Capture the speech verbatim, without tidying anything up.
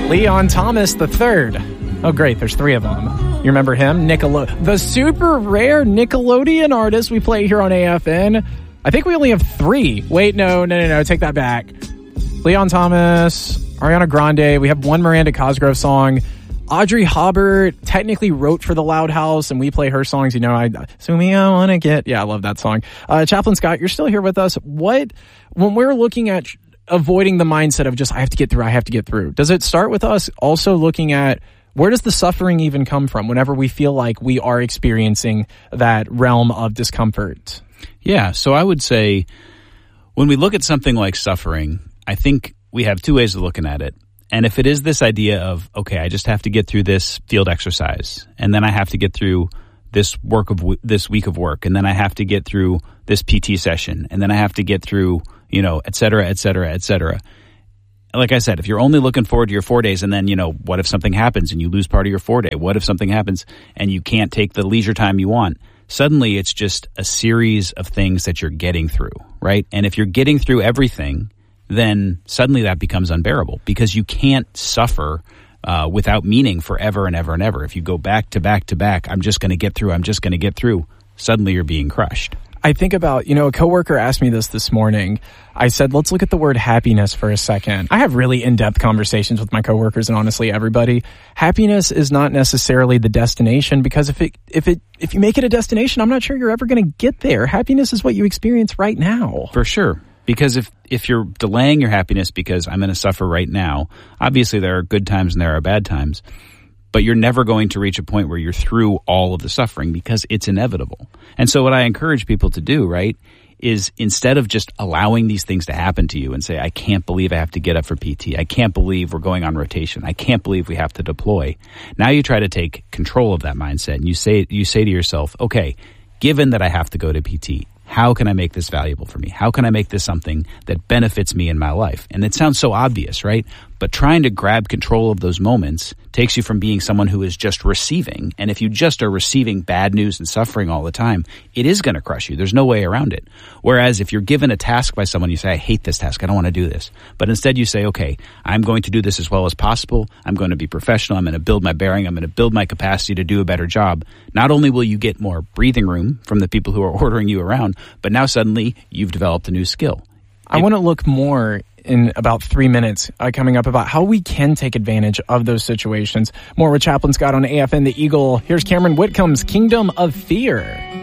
Leon Thomas the third. Oh, great. There's three of them. You remember him? Nickelode- the super rare Nickelodeon artist we play here on A F N. I think we only have three. Wait, no, no, no, no. Take that back. Leon Thomas, Ariana Grande. We have one Miranda Cosgrove song. Audrey Hobart technically wrote for the Loud House, and we play her songs. You know, I, so me, I want to get, yeah, I love that song. Uh, Chaplain Scott, you're still here with us. What, when we're looking at avoiding the mindset of just, I have to get through, I have to get through, does it start with us also looking at where does the suffering even come from whenever we feel like we are experiencing that realm of discomfort? Yeah, so I would say when we look at something like suffering, I think we have two ways of looking at it. And if it is this idea of, okay, I just have to get through this field exercise, and then I have to get through this work of w- this week of work, and then I have to get through this P T session, and then I have to get through, you know, et cetera, et cetera, et cetera. Like I said, if you're only looking forward to your four days, and then, you know, what if something happens and you lose part of your four day? What if something happens and you can't take the leisure time you want? Suddenly it's just a series of things that you're getting through, right? And if you're getting through everything, then suddenly that becomes unbearable because you can't suffer uh, without meaning forever and ever and ever. If you go back to back to back, I'm just going to get through, I'm just going to get through, suddenly you're being crushed. I think about, you know, a coworker asked me this this morning. I said, let's look at the word happiness for a second. I have really in-depth conversations with my coworkers and honestly everybody. Happiness is not necessarily the destination because if it, if it, if you make it a destination, I'm not sure you're ever going to get there. Happiness is what you experience right now. For sure. Because if, if you're delaying your happiness because I'm going to suffer right now, obviously there are good times and there are bad times, but you're never going to reach a point where you're through all of the suffering because it's inevitable. And so what I encourage people to do, right, is instead of just allowing these things to happen to you and say, I can't believe I have to get up for P T. I can't believe we're going on rotation. I can't believe we have to deploy. Now you try to take control of that mindset and you say, you say to yourself, okay, given that I have to go to P T, how can I make this valuable for me? How can I make this something that benefits me in my life? And it sounds so obvious, right? But trying to grab control of those moments takes you from being someone who is just receiving. And if you just are receiving bad news and suffering all the time, it is going to crush you. There's no way around it. Whereas if you're given a task by someone, you say, I hate this task. I don't want to do this. But instead you say, okay, I'm going to do this as well as possible. I'm going to be professional. I'm going to build my bearing. I'm going to build my capacity to do a better job. Not only will you get more breathing room from the people who are ordering you around, but now suddenly you've developed a new skill. I it, want to look more in about three minutes uh, coming up about how we can take advantage of those situations. More with Chaplain Scott on A F N The Eagle. Here's Cameron Whitcomb's Kingdom of Fear.